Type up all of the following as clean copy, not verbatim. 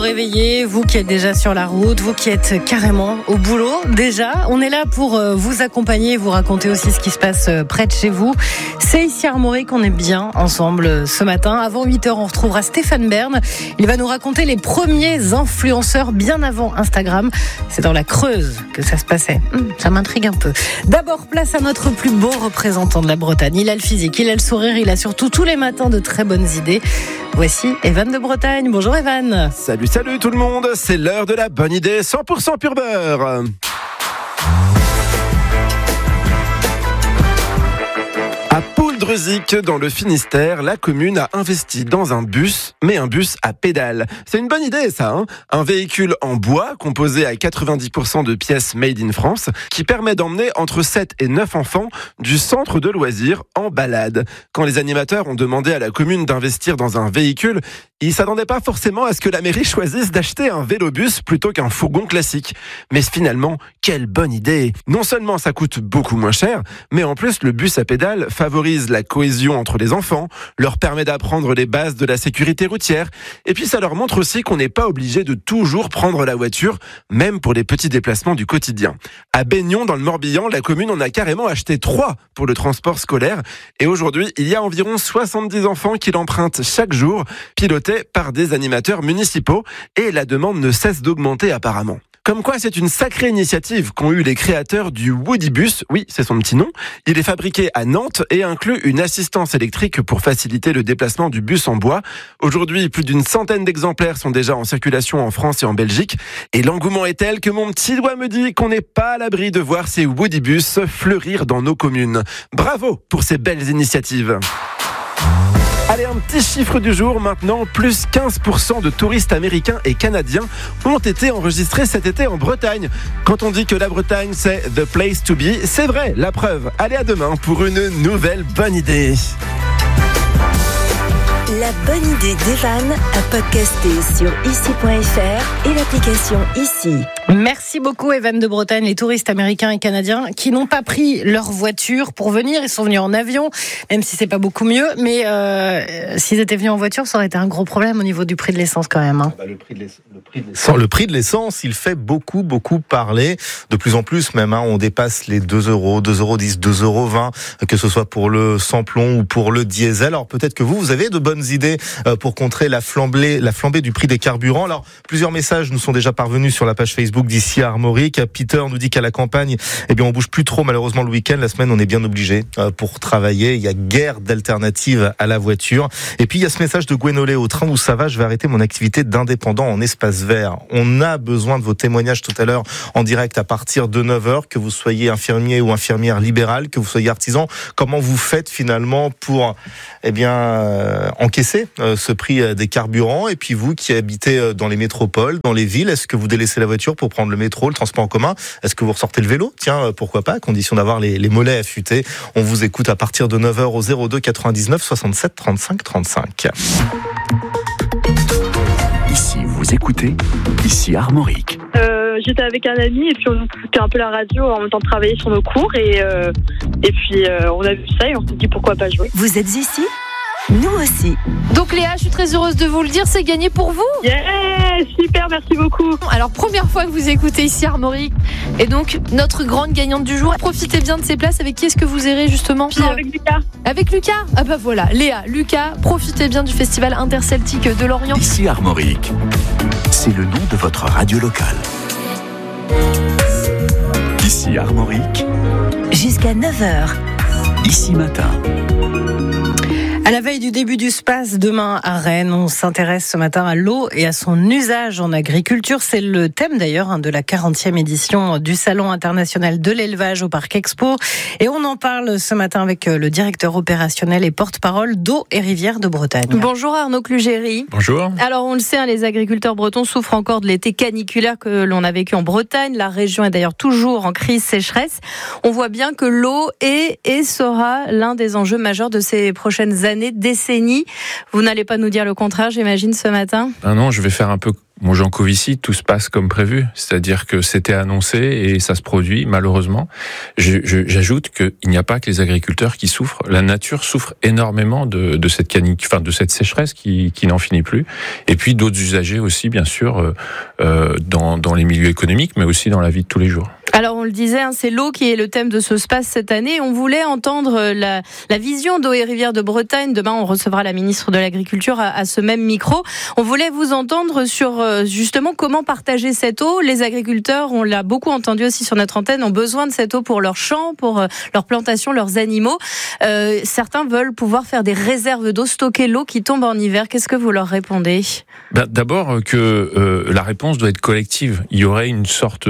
Réveillez, vous qui êtes déjà sur la route, vous qui êtes carrément au boulot déjà. On est là pour vous accompagner et vous raconter aussi ce qui se passe près de chez vous. C'est ici à Armorique qu'on est bien ensemble ce matin. Avant 8h, on retrouvera Stéphane Bern. Il va nous raconter les premiers influenceurs bien avant Instagram. C'est dans la Creuse que ça se passait. Ça m'intrigue un peu. D'abord, place à notre plus beau représentant de la Bretagne. Il a le physique, il a le sourire, il a surtout tous les matins de très bonnes idées. Voici Evan de Bretagne. Bonjour Evan. Salut tout le monde, c'est l'heure de la bonne idée 100% pur beurre. À Pouldreuzic, dans le Finistère, la commune a investi dans un bus, mais un bus à pédales. C'est une bonne idée ça, hein ? Un véhicule en bois, composé à 90% de pièces made in France, qui permet d'emmener entre 7 et 9 enfants du centre de loisirs en balade. Quand les animateurs ont demandé à la commune d'investir dans un véhicule, ils ne s'attendaient pas forcément à ce que la mairie choisisse d'acheter un vélobus plutôt qu'un fourgon classique. Mais finalement, quelle bonne idée ! Non seulement ça coûte beaucoup moins cher, mais en plus le bus à pédales favorise la cohésion entre les enfants, leur permet d'apprendre les bases de la sécurité routière, et puis ça leur montre aussi qu'on n'est pas obligé de toujours prendre la voiture, même pour les petits déplacements du quotidien. À Baignon, dans le Morbihan, la commune en a carrément acheté 3 pour le transport scolaire, et aujourd'hui, il y a environ 70 enfants qui l'empruntent chaque jour, pilotés par des animateurs municipaux, et la demande ne cesse d'augmenter apparemment. Comme quoi, c'est une sacrée initiative qu'ont eu les créateurs du Woodybus. Oui, c'est son petit nom. Il est fabriqué à Nantes et inclut une assistance électrique pour faciliter le déplacement du bus en bois. Aujourd'hui, plus d'une centaine d'exemplaires sont déjà en circulation en France et en Belgique. Et l'engouement est tel que mon petit doigt me dit qu'on n'est pas à l'abri de voir ces Woodybus fleurir dans nos communes. Bravo pour ces belles initiatives. Allez, un petit chiffre du jour maintenant, plus 15% de touristes américains et canadiens ont été enregistrés cet été en Bretagne. Quand on dit que la Bretagne c'est the place to be, c'est vrai, la preuve. Allez, à demain pour une nouvelle bonne idée. La bonne idée d'Evan à podcaster sur ici.fr et l'application Ici. Merci beaucoup Evan de Bretagne. Les touristes américains et canadiens qui n'ont pas pris leur voiture pour venir, ils sont venus en avion, même si c'est pas beaucoup mieux, mais s'ils étaient venus en voiture, ça aurait été un gros problème au niveau du prix de l'essence quand même. Hein. Le prix de l'essence, il fait beaucoup parler. De plus en plus même, on dépasse les 2 €, 2,10 €, 2,20 €, que ce soit pour le sans-plomb ou pour le diesel. Alors peut-être que vous avez de bonnes idées pour contrer la flambée du prix des carburants. Alors plusieurs messages nous sont déjà parvenus sur la page Facebook d'ici à Armorique. Peter nous dit qu'à la campagne, on bouge plus trop malheureusement le week-end. La semaine, on est bien obligé pour travailler. Il y a guère d'alternatives à la voiture. Et puis il y a ce message de Gwenolé: au train où ça va, je vais arrêter mon activité d'indépendant en espace vert. On a besoin de vos témoignages tout à l'heure en direct à partir de 9h, que vous soyez infirmier ou infirmière libérale, que vous soyez artisan. Comment vous faites finalement pour encaisser ce prix des carburants? Et puis vous qui habitez dans les métropoles, dans les villes, est-ce que vous délaissez la voiture pour prendre le métro, le transport en commun? Est-ce que vous ressortez le vélo? Tiens, pourquoi pas, à condition d'avoir les mollets affûtés. On vous écoute à partir de 9h au 02 99 67 35 35. Ici, vous écoutez, ici Armorique. J'étais avec un ami et puis on écoutait un peu la radio en même temps de travailler sur nos cours et puis on a vu ça et on s'est dit pourquoi pas jouer. Vous êtes ici ? Nous aussi. Donc Léa, je suis très heureuse de vous le dire, c'est gagné pour vous. Yeah, super, merci beaucoup. Alors première fois que vous écoutez ici Armorique, et donc notre grande gagnante du jour. Profitez bien de ces places. Avec qui est-ce que vous irez justement? Avec Lucas. Avec Lucas? Ah bah voilà, Léa, Lucas, profitez bien du festival interceltique de Lorient. Ici Armorique, c'est le nom de votre radio locale. Ici Armorique, jusqu'à 9h. Ici matin. À la veille du début du SPACE, demain à Rennes, on s'intéresse ce matin à l'eau et à son usage en agriculture. C'est le thème d'ailleurs de la 40e édition du Salon international de l'élevage au Parc Expo. Et on en parle ce matin avec le directeur opérationnel et porte-parole d'Eau et Rivières de Bretagne. Bonjour Arnaud Clugéry. Bonjour. Alors on le sait, les agriculteurs bretons souffrent encore de l'été caniculaire que l'on a vécu en Bretagne. La région est d'ailleurs toujours en crise sécheresse. On voit bien que l'eau est et sera l'un des enjeux majeurs de ces prochaines années, décennies. Vous n'allez pas nous dire le contraire, j'imagine, ce matin? Ah non, je vais faire un peu Montjean-Covici, tout se passe comme prévu. C'est-à-dire que c'était annoncé et ça se produit, malheureusement. J'ajoute qu'il n'y a pas que les agriculteurs qui souffrent. La nature souffre énormément de cette canicule, de cette sécheresse qui n'en finit plus. Et puis d'autres usagers aussi, bien sûr, dans les milieux économiques, mais aussi dans la vie de tous les jours. Alors on le disait, c'est l'eau qui est le thème de ce space cette année. On voulait entendre la vision d'Eau et Rivières de Bretagne. Demain, on recevra la ministre de l'Agriculture à ce même micro. On voulait vous entendre sur justement comment partager cette eau. Les agriculteurs, on l'a beaucoup entendu aussi sur notre antenne, ont besoin de cette eau pour leurs champs, pour leurs plantations, leurs animaux. Certains veulent pouvoir faire des réserves d'eau, stocker l'eau qui tombe en hiver. Qu'est-ce que vous leur répondez ? D'abord que la réponse doit être collective. Il y aurait une sorte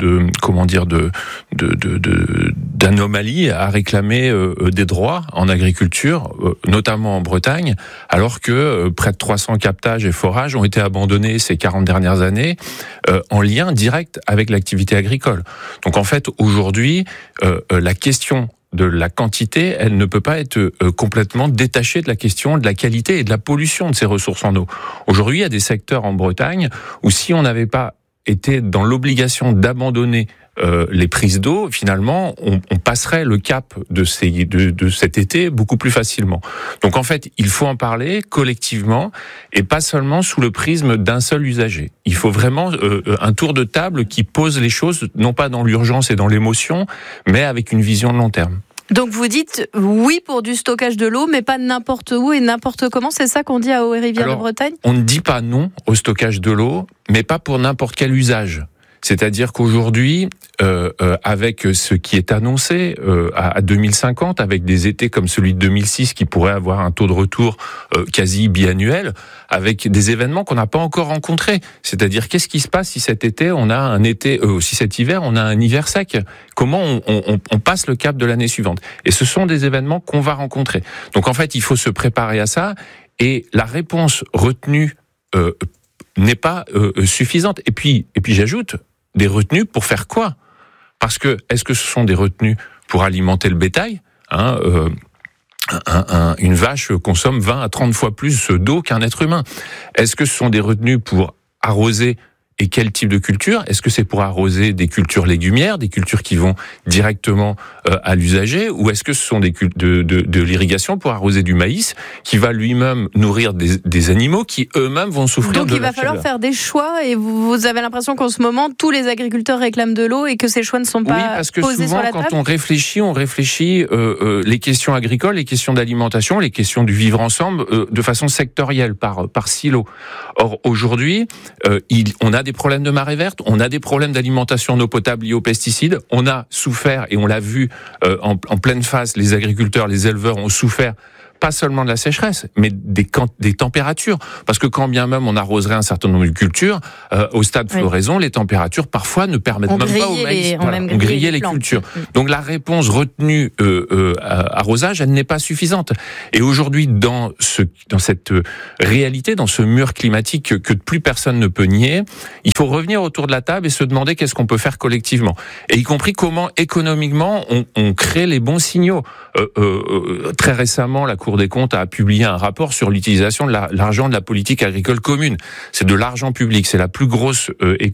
d'anomalie à réclamer des droits en agriculture, notamment en Bretagne, alors que près de 300 captages et forages ont été abandonnés ces 40 dernières années en lien direct avec l'activité agricole. Donc en fait, aujourd'hui, la question de la quantité, elle ne peut pas être complètement détachée de la question de la qualité et de la pollution de ces ressources en eau. Aujourd'hui, il y a des secteurs en Bretagne où si on n'avait pas été dans l'obligation d'abandonner les prises d'eau, finalement, on passerait le cap de cet été beaucoup plus facilement. Donc en fait, il faut en parler collectivement et pas seulement sous le prisme d'un seul usager. Il faut vraiment un tour de table qui pose les choses, non pas dans l'urgence et dans l'émotion, mais avec une vision de long terme. Donc vous dites oui pour du stockage de l'eau, mais pas n'importe où et n'importe comment, c'est ça qu'on dit à Eau et Rivières de Bretagne ? On ne dit pas non au stockage de l'eau, mais pas pour n'importe quel usage. C'est-à-dire qu'aujourd'hui, avec ce qui est annoncé à 2050, avec des étés comme celui de 2006 qui pourrait avoir un taux de retour quasi biannuel, avec des événements qu'on n'a pas encore rencontrés. C'est-à-dire qu'est-ce qui se passe si cet été on a un été, si cet hiver on a un hiver sec ? Comment on passe le cap de l'année suivante ? Et ce sont des événements qu'on va rencontrer. Donc en fait, il faut se préparer à ça. Et la réponse retenue n'est pas suffisante. Et puis j'ajoute. Des retenues pour faire quoi ? Parce que, est-ce que ce sont des retenues pour alimenter le bétail ? Une vache consomme 20 à 30 fois plus d'eau qu'un être humain. Est-ce que ce sont des retenues pour arroser ? Et quel type de culture ? Est-ce que c'est pour arroser des cultures légumières, des cultures qui vont directement à l'usager, ou est-ce que ce sont de l'irrigation pour arroser du maïs qui va lui-même nourrir des animaux qui eux-mêmes vont souffrir de la chaleur ? Donc il va falloir faire des choix, et vous avez l'impression qu'en ce moment tous les agriculteurs réclament de l'eau et que ces choix ne sont pas posés sur la table ? Oui, parce que souvent quand on réfléchit les questions agricoles, les questions d'alimentation, les questions du vivre ensemble de façon sectorielle, par silo. Or aujourd'hui, on a des problèmes de marée verte, on a des problèmes d'alimentation en eau potable liés aux pesticides, on a souffert, et on l'a vu en pleine face, les agriculteurs, les éleveurs ont souffert pas seulement de la sécheresse, mais des températures. Parce que quand bien même on arroserait un certain nombre de cultures, au stade floraison, les températures parfois ne permettent même pas au maïs. On grillait les cultures. Donc la réponse retenue arrosage, elle n'est pas suffisante. Et aujourd'hui, dans cette réalité, dans ce mur climatique que plus personne ne peut nier, il faut revenir autour de la table et se demander qu'est-ce qu'on peut faire collectivement. Et y compris comment économiquement on crée les bons signaux. Très récemment, la Cour des comptes a publié un rapport sur l'utilisation de l'argent de la politique agricole commune. C'est de l'argent public, c'est la plus grosse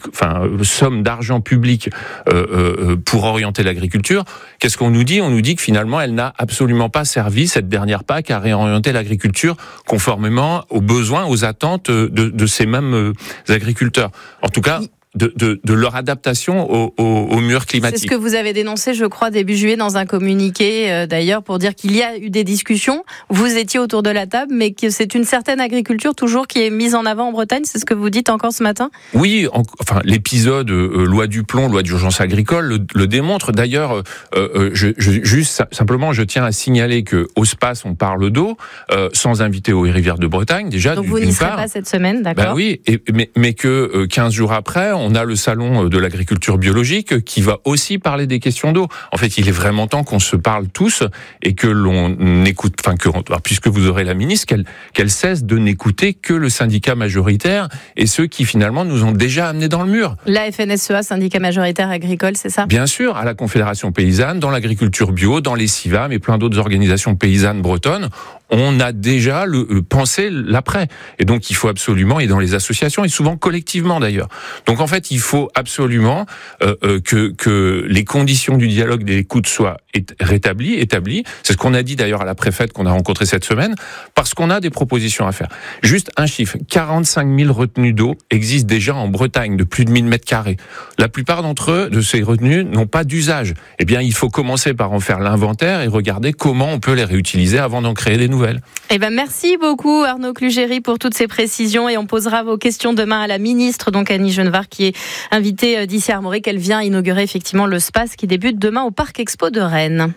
somme d'argent public pour orienter l'agriculture. Qu'est-ce qu'on nous dit ? On nous dit que finalement, elle n'a absolument pas servi, cette dernière PAC, à réorienter l'agriculture conformément aux besoins, aux attentes de ces mêmes agriculteurs. En tout cas, de leur adaptation au mur climatique. C'est ce que vous avez dénoncé, je crois, début juillet dans un communiqué, d'ailleurs, pour dire qu'il y a eu des discussions. Vous étiez autour de la table, mais que c'est une certaine agriculture toujours qui est mise en avant en Bretagne. C'est ce que vous dites encore ce matin ? Oui, l'épisode loi du plomb, loi d'urgence agricole le démontre. D'ailleurs, simplement, je tiens à signaler que au SPAS, on parle d'eau, sans inviter Eau et Rivières de Bretagne, déjà. Donc vous n'y serez pas cette semaine, d'accord ? Oui, mais que 15 jours après, on a le salon de l'agriculture biologique qui va aussi parler des questions d'eau. En fait, il est vraiment temps qu'on se parle tous et que l'on écoute, puisque vous aurez la ministre, qu'elle cesse de n'écouter que le syndicat majoritaire et ceux qui finalement nous ont déjà amenés dans le mur. La FNSEA, syndicat majoritaire agricole, c'est ça ? Bien sûr, à la Confédération paysanne, dans l'agriculture bio, dans les CIVAM et plein d'autres organisations paysannes bretonnes, on a déjà pensé l'après. Et donc il faut absolument, et dans les associations, et souvent collectivement d'ailleurs. Donc en fait, il faut absolument que les conditions du dialogue, de l'écoute soient établies. C'est ce qu'on a dit d'ailleurs à la préfète qu'on a rencontrée cette semaine, parce qu'on a des propositions à faire. Juste un chiffre, 45 000 retenues d'eau existent déjà en Bretagne, de plus de 1000 mètres carrés. La plupart d'entre eux, de ces retenues, n'ont pas d'usage. Eh bien, il faut commencer par en faire l'inventaire et regarder comment on peut les réutiliser avant d'en créer des nouvelles. Eh ben, merci beaucoup Arnaud Clugéry pour toutes ces précisions, et on posera vos questions demain à la ministre, donc Annie Genevard, qui est invitée d'ici à Armorique. Elle vient inaugurer effectivement le SPACE qui débute demain au Parc Expo de Rennes.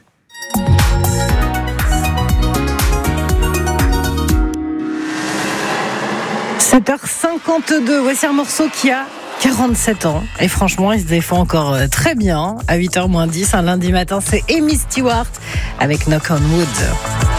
« 7h52, voici un morceau qui a 47 ans. Et franchement, il se défend encore très bien. À 8h moins 10, un lundi matin, c'est Amy Stewart avec Knock on Wood.